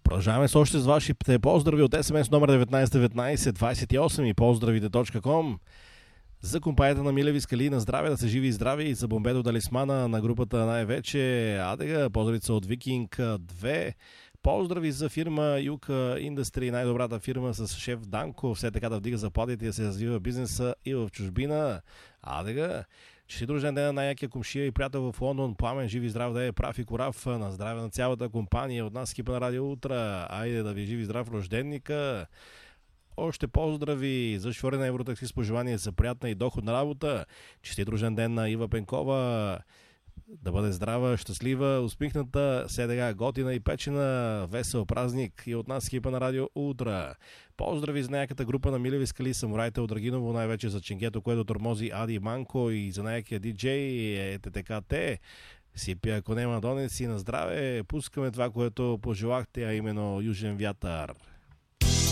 Продължаваме с още с вашите поздрави от SMS номер 191928 и поздравите.com за компанията на Милеви Скали. На здраве, да се живи и здрави, и за Бомбедо Далисмана на групата най-вече. Адега, поздрави са от Викинг 2. Поздрави за фирма Юка Индъстри, най-добрата фирма с шеф Данко. Все така да вдига заплатите и да се развива бизнеса и в чужбина. Адега. Честит рожден ден на най-якия комшия и приятел в Лондон. Пламен, жив и здрав да е, прав и корав. На здраве на цялата компания. От нас екипа на Радио Утра. Айде да ви жив и здрав рожденника. Още поздрави за шофьори на Евротакси с пожелание за приятна и доходна работа. Честит рожден ден на Ива Пенкова. Да бъде здрава, щастлива, усмихната, седега, готина и печена, весел празник и от нас екипа на Радио Утра. Поздрави за някаката група на Милеви Скали, самураите от Драгиново, най-вече за ченгето, което тормози Ади Манко, и за някакия диджей ТТКТ. Сипи, ако нема донеци, на здраве, пускаме това, което пожелахте, а именно Южен вятър.